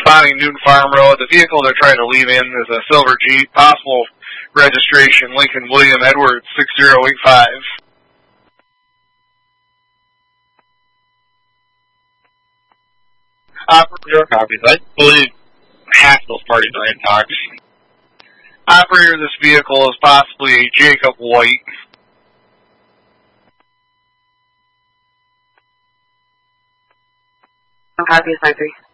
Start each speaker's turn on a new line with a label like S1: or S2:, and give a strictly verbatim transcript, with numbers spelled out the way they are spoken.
S1: responding Newton Farm Road. The vehicle they're trying to leave in is a silver Jeep, possible registration Lincoln William Edwards six zero eight five.
S2: Operator copies. I believe half those parties are in talks.
S1: Operator of this vehicle is possibly Jacob White.
S3: Copy, five three.